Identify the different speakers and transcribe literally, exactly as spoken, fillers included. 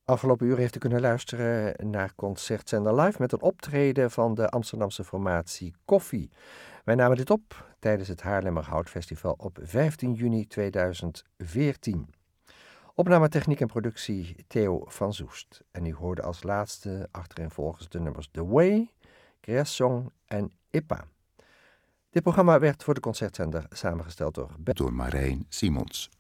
Speaker 1: Afgelopen uur heeft u kunnen luisteren naar Concertzender Live met een optreden van de Amsterdamse formatie Koffie. Wij namen dit op tijdens het Haarlemmer Houtfestival op vijftien juni tweeduizend veertien. Opname, techniek en productie Theo van Zoest. En u hoorde als laatste achtereenvolgens de nummers The Way, Creation en Ippa. Dit programma werd voor de Concertzender samengesteld door...
Speaker 2: door Marijn Simons.